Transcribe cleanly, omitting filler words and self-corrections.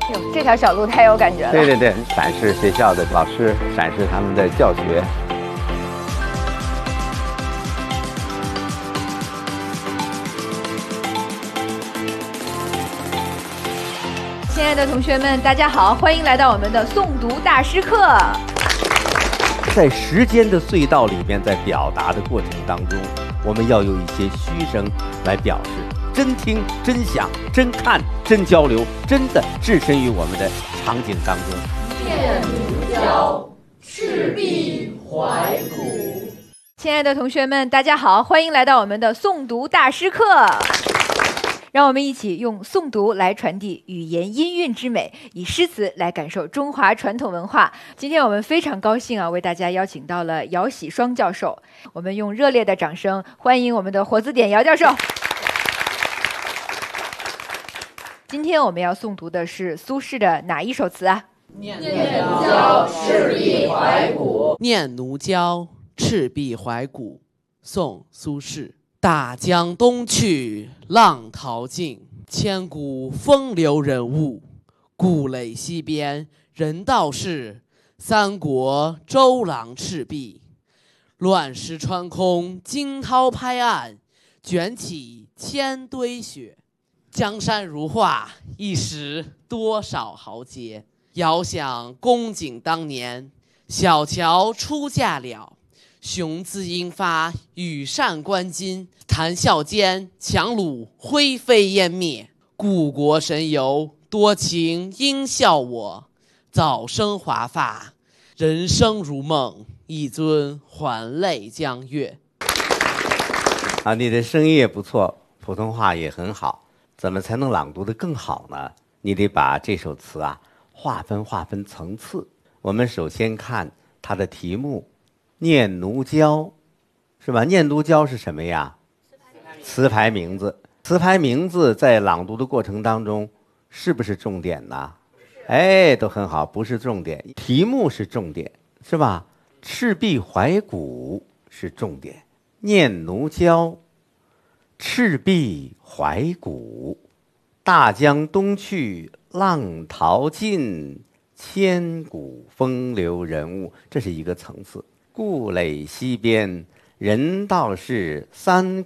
哟，这条小路太有感觉了。 对对对，展示学校的老师，展示他们的教学。 亲爱的同学们，大家好，欢迎来到我们的诵读大师课。 在时间的隧道里面，在表达的过程当中，我们要有一些虚声来表示，真听、真想、真看、真交流，真的置身于我们的场景当中。 念奴娇，赤壁怀古。 亲爱的同学们，大家好，欢迎来到我们的诵读大师课。让我们一起用诵读来传递语言音韵之美，以诗词来感受中华传统文化。今天我们非常高兴为大家邀请到了姚喜双教授，我们用热烈的掌声欢迎我们的活字典姚教授。今天我们要诵读的是苏轼的哪一首词啊？ 念奴娇，赤壁怀古。 念奴娇，赤壁怀古。宋·苏轼。大江东去，浪淘尽，千古风流人物。故垒西边，人道是，三国周郎赤壁。乱石穿空，惊涛拍岸，卷起千堆雪。江山如画，一时多少豪杰。遥想公瑾当年，小乔出嫁了。雄姿英发，羽扇纶巾，谈笑间，樯橹灰飞烟灭。故国神游，多情应笑我。早生华发，人生如梦，一尊还酹江月。 啊，你的声音也不错，普通话也很好，怎么才能朗读得更好呢？你得把这首词划分层次。我们首先看它的题目。念奴娇，是吧？念奴娇是什么呀？词牌名字。词牌名字在朗读的过程当中，是不是重点呢？哎，都很好，不是重点。题目是重点，是吧？赤壁怀古是重点。念奴娇，赤壁怀古。大江东去，浪淘尽，千古风流人物，这是一个层次。故垒西边，人道是，三